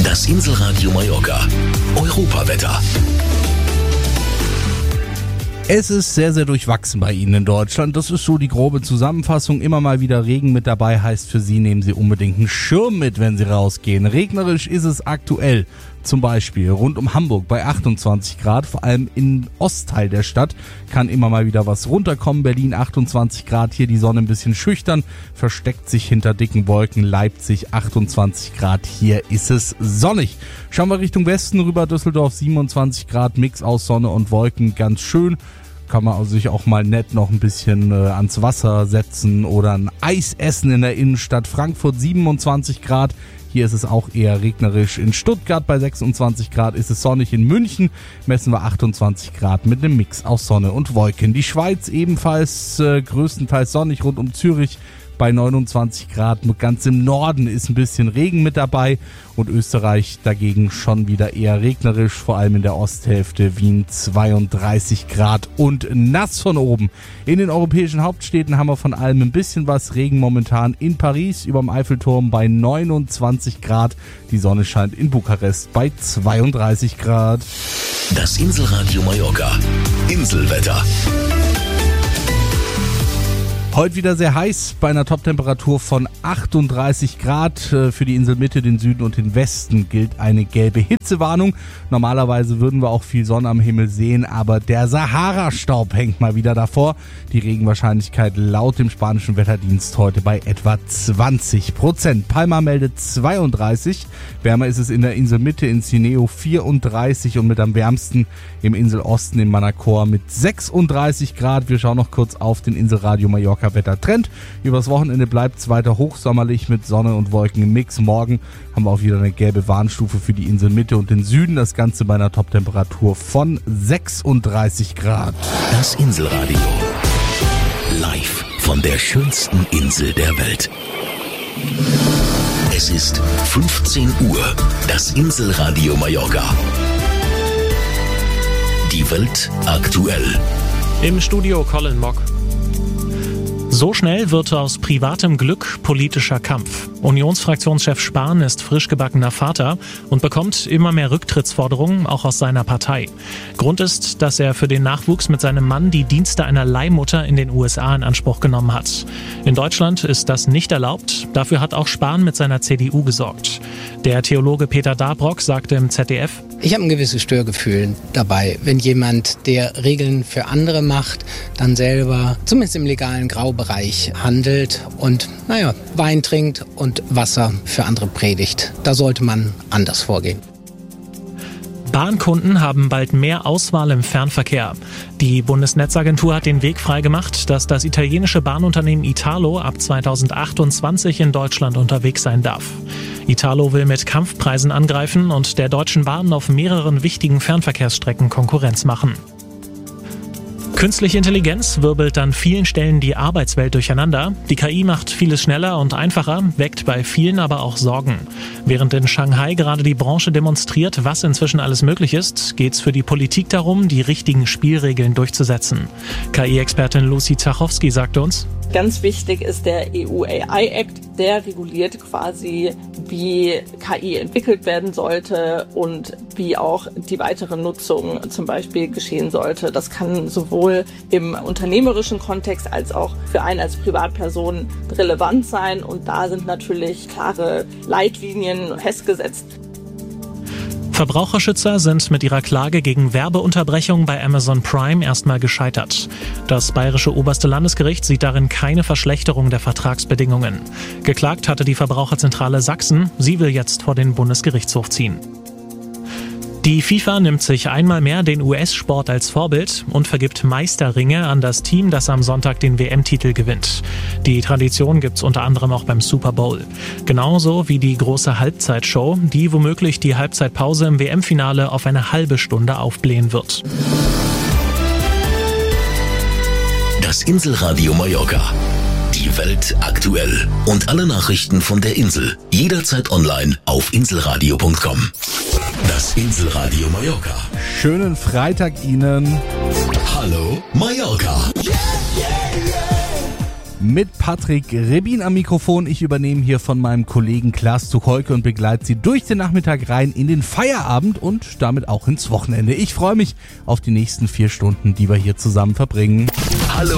Das Inselradio Mallorca. Europawetter. Es ist sehr, sehr durchwachsen bei Ihnen in Deutschland. Das ist so die grobe Zusammenfassung. Immer mal wieder Regen mit dabei, heißt für Sie, nehmen Sie unbedingt einen Schirm mit, wenn Sie rausgehen. Regnerisch ist es aktuell. Zum Beispiel rund um Hamburg bei 28 Grad, vor allem im Ostteil der Stadt kann immer mal wieder was runterkommen. Berlin 28 Grad, hier die Sonne ein bisschen schüchtern, versteckt sich hinter dicken Wolken. Leipzig 28 Grad, hier ist es sonnig. Schauen wir Richtung Westen rüber, Düsseldorf 27 Grad, Mix aus Sonne und Wolken, ganz schön. Kann man sich auch mal nett noch ein bisschen ans Wasser setzen oder ein Eis essen in der Innenstadt. Frankfurt 27 Grad. Hier ist es auch eher regnerisch. In Stuttgart bei 26 Grad ist es sonnig. In München messen wir 28 Grad mit einem Mix aus Sonne und Wolken. Die Schweiz ebenfalls größtenteils sonnig rund um Zürich bei 29 Grad. Ganz im Norden ist ein bisschen Regen mit dabei und Österreich dagegen schon wieder eher regnerisch, vor allem in der Osthälfte. Wien 32 Grad und nass von oben. In den europäischen Hauptstädten haben wir von allem ein bisschen was. Regen momentan in Paris überm Eiffelturm bei 29 Grad. Die Sonne scheint in Bukarest bei 32 Grad. Das Inselradio Mallorca. Inselwetter. Heute wieder sehr heiß bei einer Toptemperatur von 38 Grad. Für die Inselmitte, den Süden und den Westen gilt eine gelbe Hitzewarnung. Normalerweise würden wir auch viel Sonne am Himmel sehen, aber der Sahara-Staub hängt mal wieder davor. Die Regenwahrscheinlichkeit laut dem spanischen Wetterdienst heute bei etwa 20%. Palma meldet 32. Wärmer ist es in der Inselmitte, in Cineo 34 und mit am wärmsten im Inselosten in Manacor mit 36 Grad. Wir schauen noch kurz auf den Inselradio Mallorca Wettertrend. Übers Wochenende bleibt es weiter hochsommerlich mit Sonne und Wolken im Mix. Morgen haben wir auch wieder eine gelbe Warnstufe für die Inselmitte und den Süden. Das Ganze bei einer Toptemperatur von 36 Grad. Das Inselradio. Live von der schönsten Insel der Welt. Es ist 15 Uhr. Das Inselradio Mallorca. Die Welt aktuell. Im Studio Colin Mock. So schnell wird aus privatem Glück politischer Kampf. Unionsfraktionschef Spahn ist frisch gebackener Vater und bekommt immer mehr Rücktrittsforderungen, auch aus seiner Partei. Grund ist, dass er für den Nachwuchs mit seinem Mann die Dienste einer Leihmutter in den USA in Anspruch genommen hat. In Deutschland ist das nicht erlaubt. Dafür hat auch Spahn mit seiner CDU gesorgt. Der Theologe Peter Dabrock sagte im ZDF: Ich habe ein gewisses Störgefühl dabei, wenn jemand, der Regeln für andere macht, dann selber zumindest im legalen Graubereich handelt und, Wein trinkt und Wasser für andere predigt. Da sollte man anders vorgehen. Bahnkunden haben bald mehr Auswahl im Fernverkehr. Die Bundesnetzagentur hat den Weg freigemacht, dass das italienische Bahnunternehmen Italo ab 2028 in Deutschland unterwegs sein darf. Italo will mit Kampfpreisen angreifen und der Deutschen Bahn auf mehreren wichtigen Fernverkehrsstrecken Konkurrenz machen. Künstliche Intelligenz wirbelt an vielen Stellen die Arbeitswelt durcheinander. Die KI macht vieles schneller und einfacher, weckt bei vielen aber auch Sorgen. Während in Shanghai gerade die Branche demonstriert, was inzwischen alles möglich ist, geht's für die Politik darum, die richtigen Spielregeln durchzusetzen. KI-Expertin Lucy Zachowski sagte uns: Ganz wichtig ist der EU AI Act, der reguliert quasi, wie KI entwickelt werden sollte und wie auch die weitere Nutzung zum Beispiel geschehen sollte. Das kann sowohl im unternehmerischen Kontext als auch für einen als Privatperson relevant sein und da sind natürlich klare Leitlinien festgesetzt. Verbraucherschützer sind mit ihrer Klage gegen Werbeunterbrechung bei Amazon Prime erstmal gescheitert. Das bayerische oberste Landesgericht sieht darin keine Verschlechterung der Vertragsbedingungen. Geklagt hatte die Verbraucherzentrale Sachsen. Sie will jetzt vor den Bundesgerichtshof ziehen. Die FIFA nimmt sich einmal mehr den US-Sport als Vorbild und vergibt Meisterringe an das Team, das am Sonntag den WM-Titel gewinnt. Die Tradition gibt's unter anderem auch beim Super Bowl. Genauso wie die große Halbzeitshow, die womöglich die Halbzeitpause im WM-Finale auf eine halbe Stunde aufblähen wird. Das Inselradio Mallorca. Die Welt aktuell. Und alle Nachrichten von der Insel. Jederzeit online auf inselradio.com. Das Inselradio Mallorca. Schönen Freitag Ihnen. Hallo Mallorca. mit Patrick Rebin am Mikrofon. Ich übernehme hier von meinem Kollegen Klaas Zucholke und begleite Sie durch den Nachmittag rein in den Feierabend und damit auch ins Wochenende. Ich freue mich auf die nächsten 4 Stunden, die wir hier zusammen verbringen.